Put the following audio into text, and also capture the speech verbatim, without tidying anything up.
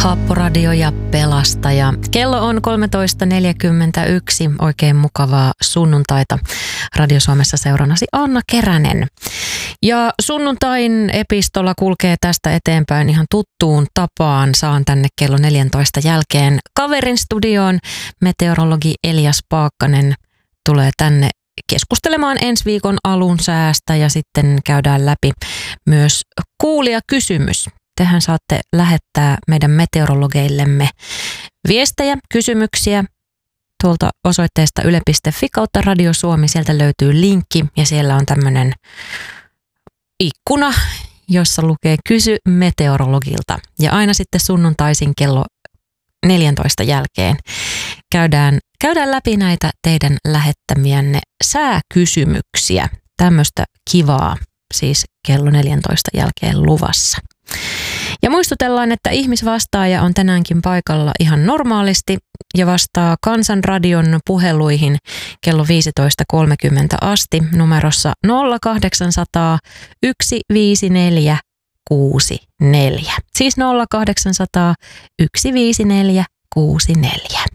Haapporadio ja Pelastaja. Kello on kolmetoista neljäkymmentäyksi. Oikein mukavaa sunnuntaita. Radio Suomessa seurannasi Anna Keränen. Ja sunnuntain epistola kulkee tästä eteenpäin ihan tuttuun tapaan. Saan tänne kello neljäntoista jälkeen kaverin studioon. Meteorologi Elias Paakkanen tulee tänne keskustelemaan ensi viikon alun säästä ja sitten käydään läpi myös kuulijakysymys. Tehän saatte lähettää meidän meteorologeillemme viestejä, kysymyksiä tuolta osoitteesta yle piste fi kautta Radio Suomi. Sieltä löytyy linkki ja siellä on tämmöinen ikkuna, jossa lukee kysy meteorologilta. Ja aina sitten sunnuntaisin kello neljäntoista jälkeen käydään, käydään läpi näitä teidän lähettämiänne sääkysymyksiä. Tämmöistä kivaa siis kello neljäntoista jälkeen luvassa. Ja muistutellaan, että ihmisvastaaja on tänäänkin paikalla ihan normaalisti ja vastaa Kansanradion puheluihin kello viisitoista kolmekymmentä asti numerossa nolla kahdeksansataa yksi viisi neljä kuusi neljä. Siis nolla kahdeksansataa yksi viisi neljä kuusi neljä.